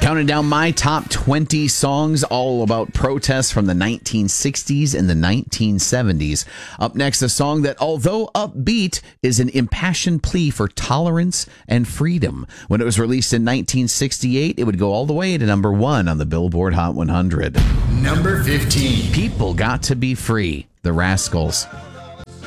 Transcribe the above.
Counting down my top 20 songs, all about protests from the 1960s and the 1970s. Up next, a song that, although upbeat, is an impassioned plea for tolerance and freedom. When it was released in 1968, it would go all the way to number 1 on the Billboard Hot 100. Number 15. People Got to Be Free, The Rascals.